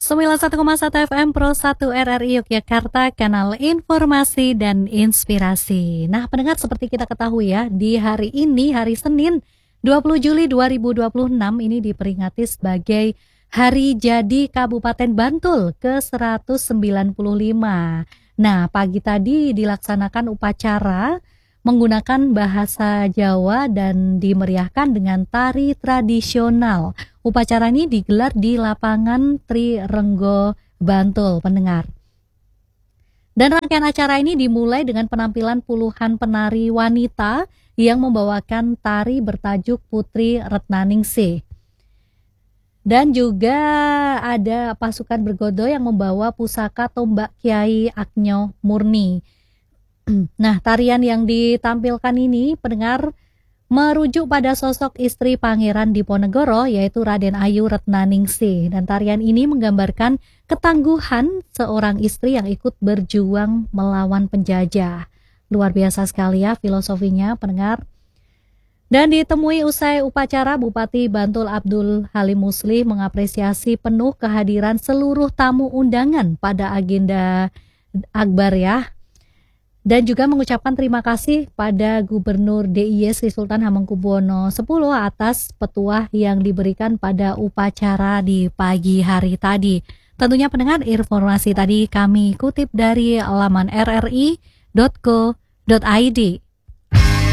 91,1 FM Pro 1 RRI Yogyakarta, kanal informasi dan inspirasi. Nah, pendengar, seperti kita ketahui ya, di hari ini, hari Senin 20 Juli 2026 ini diperingati sebagai Hari Jadi Kabupaten Bantul ke-195. Nah, pagi tadi dilaksanakan upacara menggunakan bahasa Jawa dan dimeriahkan dengan tari tradisional. Upacara ini digelar di lapangan Tri Renggo, Bantul, pendengar. Dan rangkaian acara ini dimulai dengan penampilan puluhan penari wanita yang membawakan tari bertajuk Putri Retnaningsih. Dan juga ada pasukan bergodo yang membawa pusaka tombak Kiai Agnyo Murni. Nah, tarian yang ditampilkan ini, pendengar, merujuk pada sosok istri Pangeran Diponegoro, yaitu Raden Ayu Retnaningsih. Dan tarian ini menggambarkan ketangguhan seorang istri yang ikut berjuang melawan penjajah. Luar biasa sekali ya filosofinya, pendengar. Dan ditemui usai upacara, Bupati Bantul Abdul Halim Muslih mengapresiasi penuh kehadiran seluruh tamu undangan pada agenda Akbar ya. Dan juga mengucapkan terima kasih pada Gubernur DIY Sri Sultan Hamengkubuwono X atas petuah yang diberikan pada upacara di pagi hari tadi. Tentunya pendengar, informasi tadi kami kutip dari laman rri.co.id.